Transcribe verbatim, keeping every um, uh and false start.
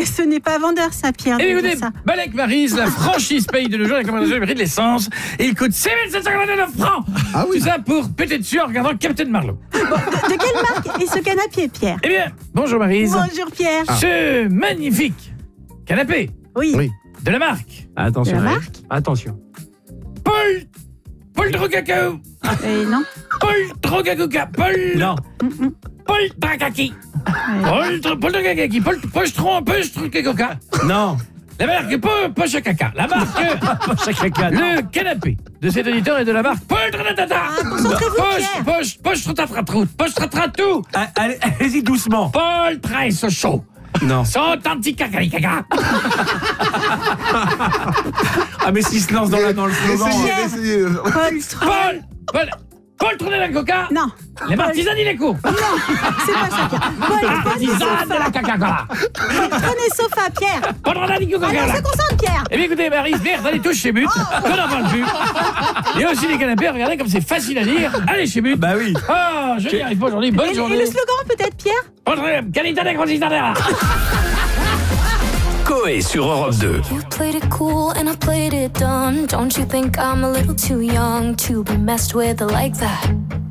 Mais ce n'est pas vendeur, ça, Pierre. Et de écoutez, dire ça. Balek Maryse, la franchise paye de nos jours la commandation du prix de l'essence. Et il coûte six mille sept cent quatre-vingt-neuf francs. Ah oui. Tout ça pour péter dessus en regardant Captain Marlowe. Bon, de, de quelle marque est ce canapé, Pierre? Eh bien, bonjour Maryse. Bonjour, Pierre. Ce magnifique canapé Oui. Oui. de la marque Attention. De la Eric. marque Attention. Paul Paul Drogacao Euh, non. Paul Drogacouca Paul Non. Paul Dragaki Paul Dr- Paul Dragaki Paul Pochetron Pochetron Non. La marque Po- Poche à caca. La marque Chaque caca. Le canapé de cet auditeur est de la marque Paul Dratata. Ah, concentrez-vous, Poche Pierre. Poche Poche Tratratrou Poche Tratratou Ah, Allez, allez-y doucement. Paul Tresse Chaud Non. Sont anti-cacali caca. Ah, mais s'il se lance dans, la, dans le slogan. Essayez, Pierre. essayez. Paul Stra- Paul Paul Paul Tourné la coca. Non. Les partisans il est court. Non, c'est pas ça, Pierre. Paul, prenez Partisans de la sofa. caca-cola. Prenez sofa, Pierre. Paul Ronaldi Allez, on coca-cola. se concentre, Pierre. Eh bien écoutez, Maryse, merde, allez tous chez But, qu'on en parle plus. Il y a aussi des canapés, regardez comme c'est facile à dire. Allez chez But. Bah oui. Ah, je n'y arrive pas aujourd'hui, bonne Et, et journée. le slogan, peut-être, Pierre? Qualité de consistance. Coé sur Europe deux. You played it cool and I played it dumb. Don't you think I'm a little too young to be messed with like that?